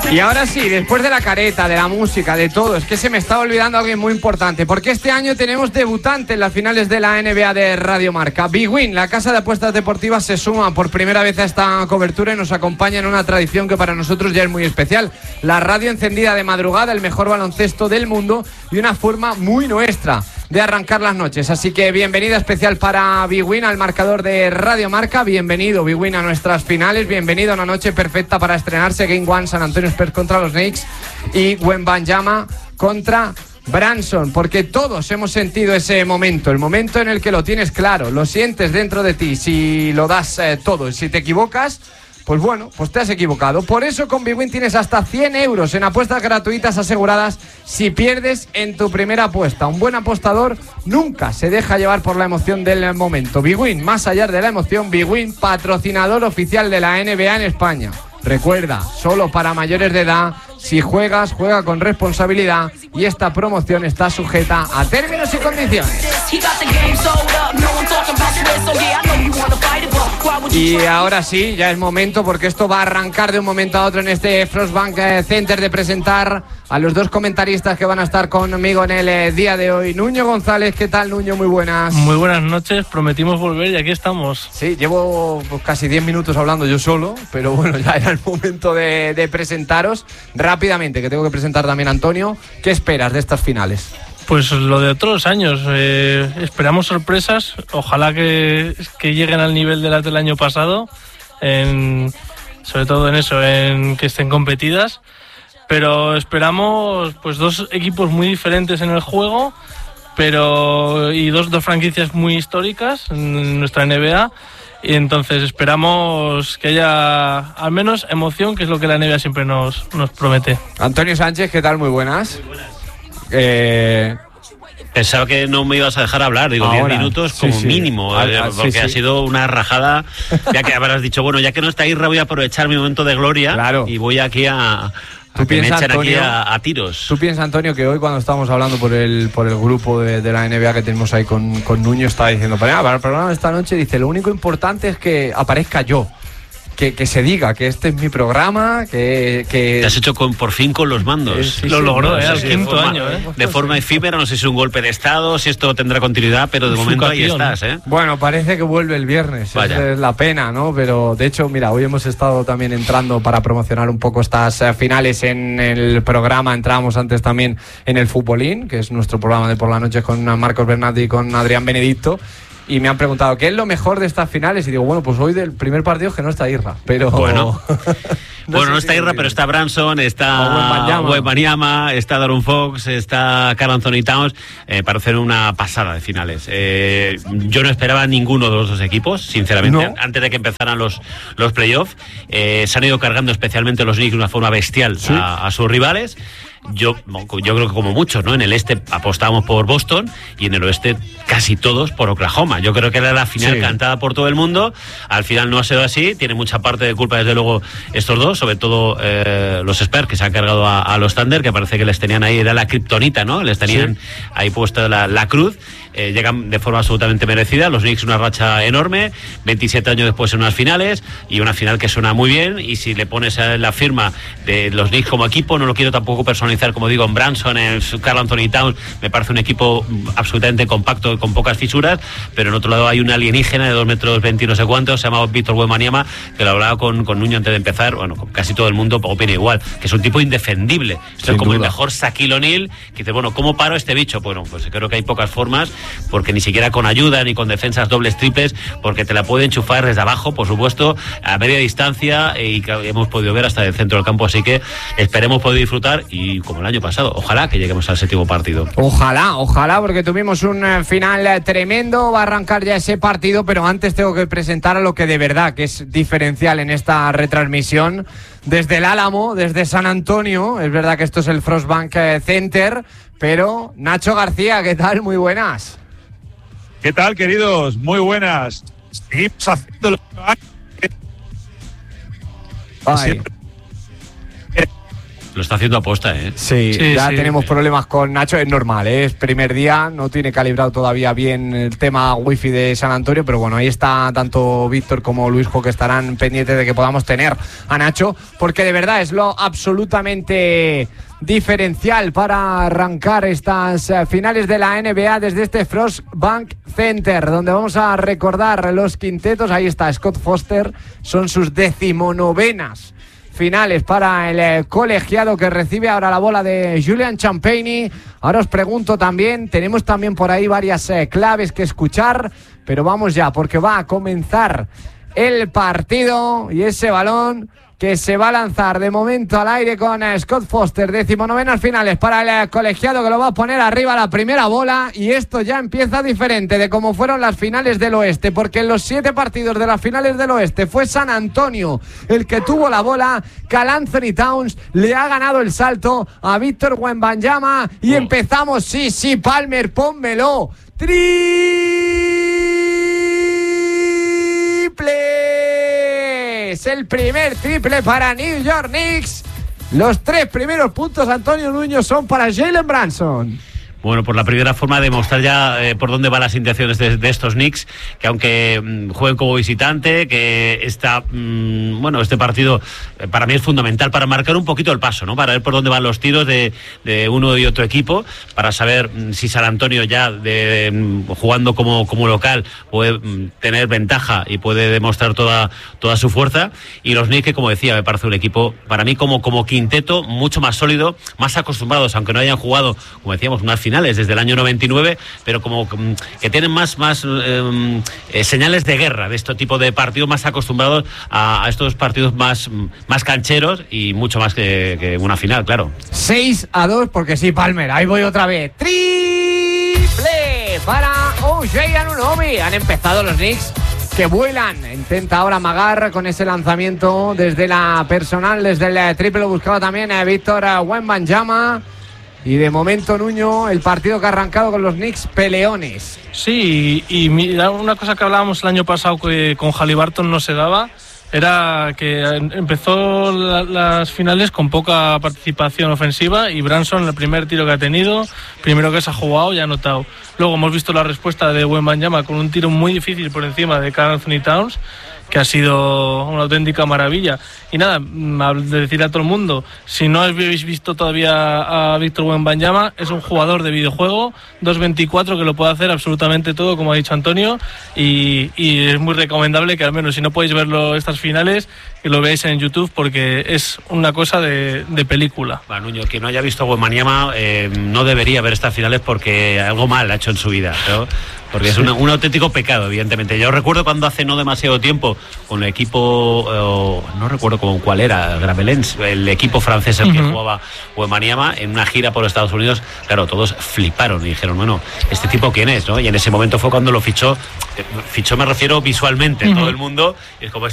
Y ahora sí, después de la careta, de la música, de todo, es que se me está olvidando algo muy importante, porque este año tenemos debutante en las finales de la NBA de Radio Marca. bwin, la casa de apuestas deportivas, se suma por primera vez a esta cobertura y nos acompaña en una tradición que para nosotros ya es muy especial. La radio encendida de madrugada, el mejor baloncesto del mundo y una forma muy nuestra de arrancar las noches. Así que bienvenida especial para bwin al marcador de Radio Marca. Bienvenido bwin a nuestras finales. Bienvenido a una noche perfecta para estrenarse Game One, San Antonio Spurs contra los Knicks y Wembanyama contra Branson, porque todos hemos sentido ese momento, el momento en el que lo tienes claro, lo sientes dentro de ti, si lo das todo, y si te equivocas, pues bueno, pues te has equivocado. Por eso con bwin tienes hasta 100 euros en apuestas gratuitas aseguradas si pierdes en tu primera apuesta. Un buen apostador nunca se deja llevar por la emoción del momento. bwin, más allá de la emoción, bwin, patrocinador oficial de la NBA en España. Recuerda, solo para mayores de edad. Si juegas, juega con responsabilidad y esta promoción está sujeta a términos y condiciones. Y ahora sí, ya es momento, porque esto va a arrancar de un momento a otro en este Frostbank Center, de presentar a los dos comentaristas que van a estar conmigo en el día de hoy. Nuño González, ¿qué tal, Nuño? Muy buenas. Muy buenas noches, prometimos volver y aquí estamos. Sí, llevo pues casi 10 minutos hablando yo solo, pero bueno, ya era el momento de presentaros rápidamente, que tengo que presentar también a Antonio. ¿Qué esperas de estas finales? Pues lo de otros años, esperamos sorpresas, ojalá que lleguen al nivel de las del año pasado, sobre todo en eso, en que estén competidas, pero esperamos pues dos equipos muy diferentes en el juego, y dos franquicias muy históricas en nuestra NBA, y entonces esperamos que haya al menos emoción, que es lo que la NBA siempre nos promete. Antonio Sánchez, ¿qué tal? Muy buenas. Muy buenas. Pensaba que no me ibas a dejar hablar, digo, 10 minutos como mínimo, porque ha sido una rajada, ya que habrás dicho, bueno, ya que no está Irra, voy a aprovechar mi momento de gloria, claro, y voy aquí a que me echen aquí a tiros. ¿Tú piensas, Antonio, que hoy cuando estábamos hablando por el grupo de la NBA que tenemos ahí con Nuño, estaba diciendo, para el programa de esta noche, dice, lo único importante es que aparezca yo? Que se diga que este es mi programa, que... Te has hecho por fin con los mandos. Lo logró, al quinto año. De forma efímera, no sé si es un golpe de estado, si esto tendrá continuidad, pero de momento ahí estás, ¿eh? Bueno, parece que vuelve el viernes, esa es la pena, ¿no? Pero de hecho, mira, hoy hemos estado también entrando para promocionar un poco estas finales en el programa. Entrábamos antes también en el Futbolín, que es nuestro programa de por la noche con Marcos Bernardi y con Adrián Benedicto. Y me han preguntado, ¿qué es lo mejor de estas finales? Y digo, bueno, pues hoy del primer partido es que no está Irra, pero... Bueno, no está Irra, pero está Branson, está Wembanyama, está Darren Fox, está Karl Anthony Towns, para hacer una pasada de finales. Yo no esperaba ninguno de los dos equipos, sinceramente, no. Antes de que empezaran los playoffs. Se han ido cargando especialmente los Knicks de una forma bestial, ¿sí?, a sus rivales. Yo creo que como muchos, ¿no? En el este apostábamos por Boston y en el oeste casi todos por Oklahoma. Yo creo que era la final cantada por todo el mundo. Al final no ha sido así. Tiene mucha parte de culpa, desde luego, estos dos, sobre todo los Spurs, que se han cargado a los Thunder, que parece que les tenían ahí, era la kriptonita, ¿no? Les tenían ahí puesta la cruz. Llegan de forma absolutamente merecida. Los Knicks, una racha enorme, 27 años después en unas finales, y una final que suena muy bien. Y si le pones la firma de los Knicks como equipo, no lo quiero tampoco personalizar, como digo, en Branson, en Karl Anthony Towns, me parece un equipo absolutamente compacto, con pocas fisuras, pero en otro lado hay un alienígena de 2 metros 20 y no sé cuántos, se llama Víctor Wembanyama, que lo hablaba con Nuño antes de empezar. Bueno, casi todo el mundo opina igual, que es un tipo indefendible. Esto es como el mejor Shaquille O'Neal, que dice, bueno, ¿cómo paro este bicho? Bueno, pues creo que hay pocas formas, porque ni siquiera con ayuda ni con defensas dobles, triples, porque te la puede enchufar desde abajo, por supuesto, a media distancia, y que hemos podido ver hasta el centro del campo. Así que esperemos poder disfrutar, y como el año pasado, ojalá que lleguemos al séptimo partido. Ojalá, porque tuvimos un final tremendo. Va a arrancar ya ese partido, pero antes tengo que presentar a lo que de verdad que es diferencial en esta retransmisión desde el Álamo, desde San Antonio. Es verdad que esto es el Frostbank Center, pero Nacho García, ¿qué tal? Muy buenas. ¿Qué tal, queridos? Muy buenas. Seguimos haciendo lo que Lo está haciendo aposta, ¿eh? Sí, ya tenemos problemas con Nacho, es normal, ¿eh? Es primer día, no tiene calibrado todavía bien el tema wifi de San Antonio, pero bueno, ahí está tanto Víctor como Luisjo, que estarán pendientes de que podamos tener a Nacho, porque de verdad es lo absolutamente diferencial para arrancar estas finales de la NBA desde este Frost Bank Center, donde vamos a recordar los quintetos. Ahí está Scott Foster, son sus 19º finales para el colegiado, que recibe ahora la bola de Julian Champagny. Ahora os pregunto también, tenemos también por ahí varias claves que escuchar, pero vamos ya, porque va a comenzar el partido y ese balón que se va a lanzar de momento al aire con Scott Foster, 19º finales para el colegiado, que lo va a poner arriba la primera bola. Y esto ya empieza diferente de cómo fueron las finales del oeste, porque en los 7 partidos de las finales del oeste fue San Antonio el que tuvo la bola. Karl Anthony Towns le ha ganado el salto a Víctor Wembanyama y empezamos, sí, Palmer, pónmelo, es el primer triple para New York Knicks. Los 3 primeros puntos, Antonio Nuño, son para Jalen Brunson. Bueno, por la primera forma de mostrar ya por dónde van las intenciones de estos Knicks, que aunque jueguen como visitante, que este partido para mí es fundamental para marcar un poquito el paso, ¿no? Para ver por dónde van los tiros de uno y otro equipo, para saber si San Antonio ya jugando como local puede tener ventaja y puede demostrar toda su fuerza. Y los Knicks, que como decía, me parece un equipo, para mí como quinteto, mucho más sólido, más acostumbrados, aunque no hayan jugado, como decíamos, unas finales desde el año 99, pero como que tienen más señales de guerra de este tipo de partidos, más acostumbrados a estos partidos más cancheros y mucho más que una final, claro. 6-2, porque sí, Palmer, ahí voy otra vez. Triple para OJ Anunoby. Han empezado los Knicks que vuelan. Intenta ahora amagar con ese lanzamiento desde la personal, desde el triple. Lo buscaba también Víctor Wembanyama. Y de momento, Nuño, el partido que ha arrancado con los Knicks peleones. Sí, y mira, una cosa que hablábamos el año pasado que con Haliburton no se daba, era que empezó las finales con poca participación ofensiva, y Brunson, el primer tiro que ha tenido, primero que se ha jugado, ya ha anotado. Luego hemos visto la respuesta de Wembanyama con un tiro muy difícil por encima de Karl Anthony Towns, que ha sido una auténtica maravilla. Y nada, de decir a todo el mundo, si no habéis visto todavía a Víctor Wembanyama, es un jugador de videojuego, 2.24, que lo puede hacer absolutamente todo, como ha dicho Antonio, y es muy recomendable que al menos, si no podéis verlo estas finales, que lo veáis en YouTube, porque es una cosa de película. Bueno, Nuño, que no haya visto a Wembanyama no debería ver estas finales, porque algo mal ha hecho en su vida, ¿no? Porque es un auténtico pecado, evidentemente. Yo recuerdo cuando hace no demasiado tiempo, con el equipo, no recuerdo cuál era, Gravelens, el equipo francés el que jugaba Wembanyama, en una gira por Estados Unidos, claro, todos fliparon y dijeron, bueno, ¿este tipo quién es, no? Y en ese momento fue cuando lo fichó me refiero visualmente, todo el mundo, y es como